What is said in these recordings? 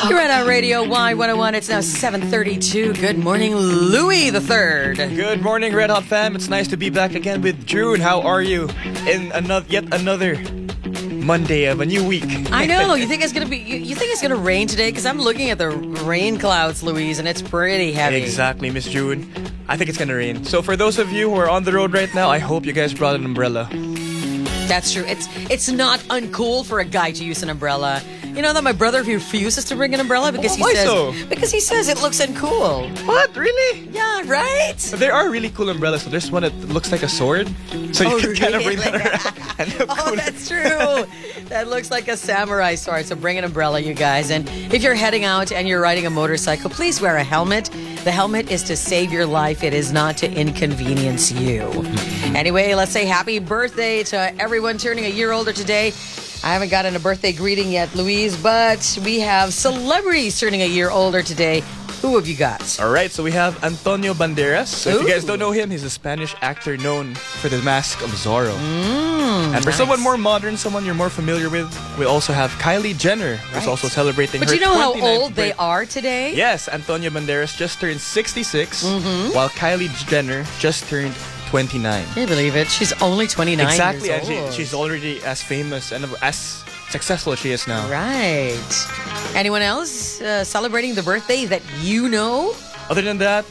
You're at our radio Y101. It's now 7:32. Good morning, Louis the Third. Good morning, Red Hot fam. It's nice to be back again with June. How are you? In yet another Monday of a new week. I know. You think it's gonna be? You think it's gonna rain today? Because I'm looking at the rain clouds, Louise, and it's pretty heavy. Exactly, Miss June. I think it's gonna rain. So for those of you who are on the road right now, I hope you guys brought an umbrella. That's true. It's not uncool for a guy to use an umbrella. You know that my brother refuses to bring an umbrella because Why so? Because he says it looks uncool. What? Really? Yeah, right? But there are really cool umbrellas. So there's one that looks like a sword. So you can kind of bring that around. And look cool. That's true. That looks like a samurai sword. So bring an umbrella, you guys. And if you're heading out and you're riding a motorcycle, please wear a helmet. The helmet is to save your life. It is not to inconvenience you. Anyway, let's say happy birthday to everyone turning a year older today. I haven't gotten a birthday greeting yet, Louise, but we have celebrities turning a year older today. Who have you got? All right, so we have Antonio Banderas. So if you guys don't know him, he's a Spanish actor known for the mask of Zorro. And for someone more modern, someone you're more familiar with, we also have Kylie Jenner, who's also celebrating her 29th But you know how old birthday. they are today? Yes, Antonio Banderas just turned 66, while Kylie Jenner just turned 29. Can you believe it? She's only 29 Exactly, years and old. she's already as famous and as successful as she is now. Right. Anyone else celebrating the birthday that you know? Other than that,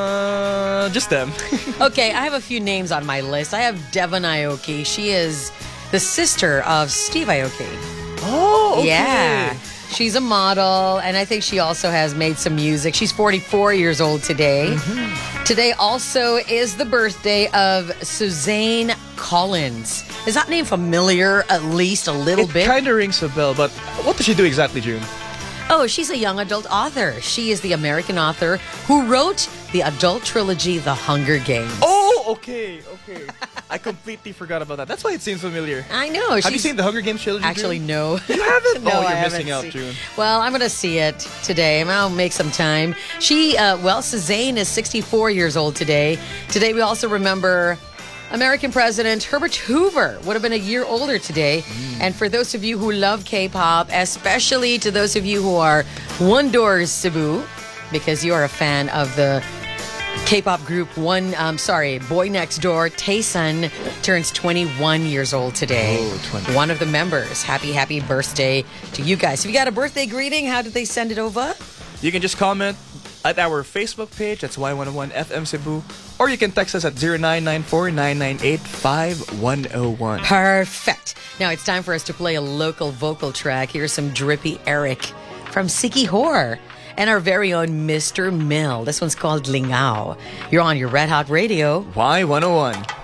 just them. Okay, I have a few names on my list. I have Devon Aoki. She is the sister of Steve Aoki. Oh, okay. Yeah. She's a model, and I think she also has made some music. She's 44 years old today. Today also is the birthday of Suzanne Collins. Is that name familiar at least a little bit? It kind of rings a bell, but what does she do exactly, June? Oh, she's a young adult author. She is the American author who wrote the adult trilogy, The Hunger Games. Oh, okay. I completely forgot about that. That's why it seems familiar. I know. Have you seen the Hunger Games trilogy, Actually, June? no. You haven't? No, Oh, I you're haven't missing out, seen- June. Well, I'm going to see it today. I'll make some time. Suzanne is 64 years old today. Today, we also remember American President Herbert Hoover would have been a year older today. And for those of you who love K-pop, especially to those of you who are One Doors Cebu, because you are a fan of the K-pop group Boy Next Door, Taesun turns 21 years old today. Oh, 20. One of the members. Happy birthday to you guys. If you got a birthday greeting, how did they send it over? You can just comment at our Facebook page, that's Y101 FM Cebu, or you can text us at 0994-998-5101. Perfect. Now it's time for us to play a local vocal track. Here's some Drippy Eric from Siki Hor and our very own Mr. Mill. This one's called Lingao. You're on your Red Hot Radio. Y101.